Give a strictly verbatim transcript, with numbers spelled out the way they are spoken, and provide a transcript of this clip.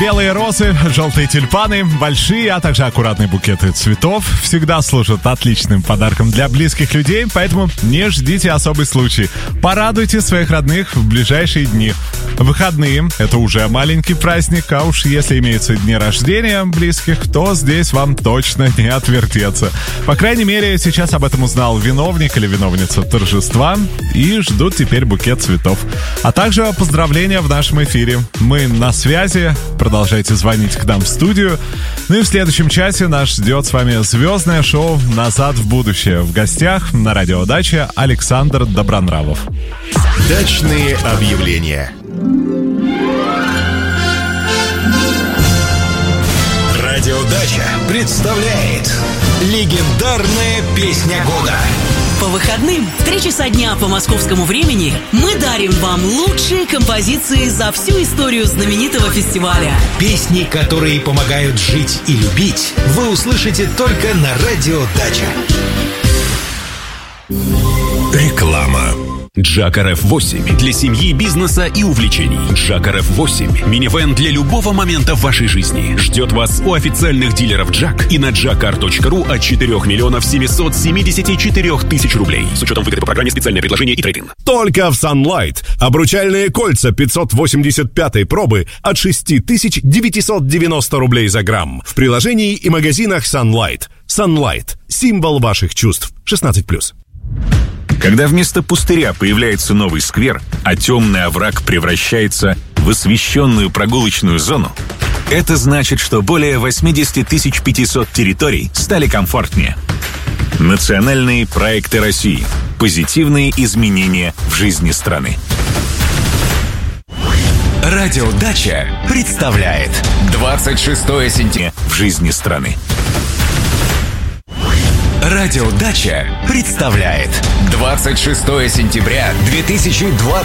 Белые розы, желтые тюльпаны, большие, а также аккуратные букеты цветов всегда служат отличным подарком для близких людей, поэтому не ждите особый случай. Порадуйте своих родных в ближайшие дни. Выходные — это уже маленький праздник, а уж если имеются дни рождения близких, то здесь вам точно не отвертеться. По крайней мере, сейчас об этом узнал виновник или виновница торжества и ждут теперь букет цветов. А также поздравления в нашем эфире. Мы на связи, продолжайте звонить к нам в студию. Ну и в следующем часе нас ждет с вами звездное шоу «Назад в будущее». В гостях на радио «Дача» Александр Добронравов. Дачные объявления. Радио «Дача» представляет легендарная песня года. По выходным в три часа дня по московскому времени мы дарим вам лучшие композиции за всю историю знаменитого фестиваля. Песни, которые помогают жить и любить, вы услышите только на радио «Дача». Реклама. Джак эр эф восемь для семьи, бизнеса и увлечений. Джак эр эф восемь – минивэн для любого момента в вашей жизни. Ждет вас у официальных дилеров Джак и на джакар точка ру от четырех миллионов семьсот семьдесят четыре тысячи рублей. С учетом выгоды по программе «Специальное предложение» и трейд-ин. Только в Sunlight. Обручальные кольца пятьсот восемьдесят пятой пробы от шесть тысяч девятьсот девяносто рублей за грамм. В приложении и магазинах Sunlight. Sunlight – символ ваших чувств. шестнадцать плюс. Когда вместо пустыря появляется новый сквер, а темный овраг превращается в освещенную прогулочную зону, это значит, что более восемьдесят тысяч пятьсот территорий стали комфортнее. Национальные проекты России. Позитивные изменения в жизни страны. Радио «Дача» представляет двадцать шестое сентября В жизни страны. Радио «Дача» представляет двадцать шестое сентября две тысячи двадцатого